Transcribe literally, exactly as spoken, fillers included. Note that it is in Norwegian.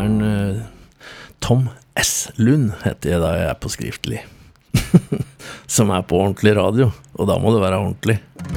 han eh, Tom S. Lund heter jeg da jeg er på skriftlig. Som er på ordentlig radio, og da må det være ordentlig.